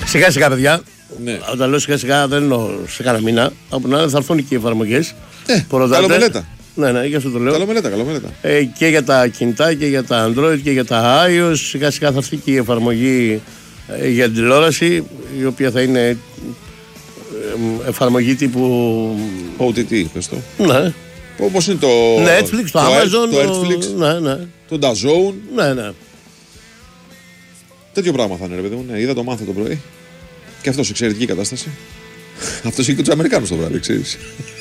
Σιγά σιγά, παιδιά. Ναι. Όταν λέω σιγά σιγά δεν εννοώ σε κανένα μήνα. Από την άλλη θα έρθουν και οι εφαρμογές. Καλομελέτα. Ναι, γι' αυτό το λέω. Καλομελέτα. Και για τα κινητά και για τα Android και για τα iOS. Σιγά σιγά θα έρθει και η εφαρμογή για την τηλεόραση, η οποία θα είναι εφαρμογή τύπου OTT, πες το. Ναι. Όπως είναι το Netflix, το Amazon, το Netflix, το DAZN. Ναι. Τέτοιο πράγμα θα είναι, ρε παιδί μου. Ναι, είδα το μάθω το πρωί. Και αυτό σε εξαιρετική κατάσταση. Αυτό είχε και τους Αμερικάνους το βράδυ, ξέρεις.